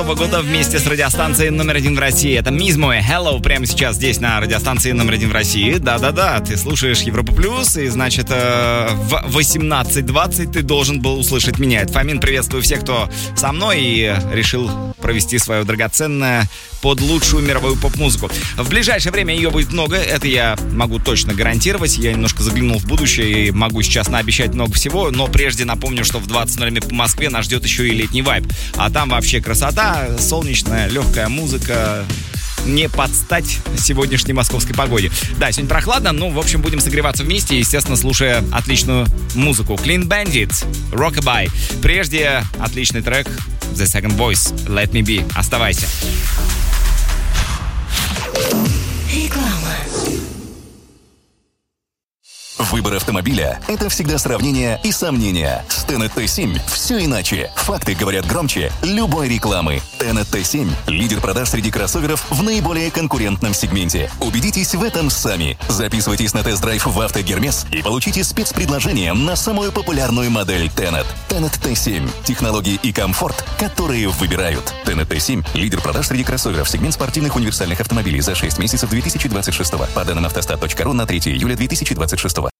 года вместе с радиостанцией номер 1 в России. Это Мизмо и Hello прямо сейчас здесь на радиостанции номер 1 в России. Да-да-да, ты слушаешь Европа Плюс, и значит в 18:20 ты должен был услышать меня. Это Фомин, приветствую всех, кто со мной и решил провести свое драгоценное под лучшую мировую поп-музыку. В ближайшее время ее будет много, это я могу точно гарантировать. Я немножко заглянул в будущее и могу сейчас наобещать много всего, но прежде напомню, что в 20:00 по Москве нас ждет еще и летний вайб. А там вообще красота, солнечная, легкая музыка, не под стать сегодняшней московской погоде. Да, сегодня прохладно, но, в общем, будем согреваться вместе, естественно, слушая отличную музыку. Clean Bandit, Rockabye. Прежде отличный трек The Second Voice, Let Me Be. Оставайся. Реклама. Выбор автомобиля – это всегда сравнение и сомнения. С Tenet T7 все иначе. Факты говорят громче любой рекламы. Tenet T7 – лидер продаж среди кроссоверов в наиболее конкурентном сегменте. Убедитесь в этом сами. Записывайтесь на тест-драйв в «Автогермес» и получите спецпредложение на самую популярную модель Tenet. Tenet T7 – технологии и комфорт, которые выбирают. Tenet T7 – лидер продаж среди кроссоверов, сегмент спортивных универсальных автомобилей за 6 месяцев 2026. По данным автостат.ру на 3 июля 2026.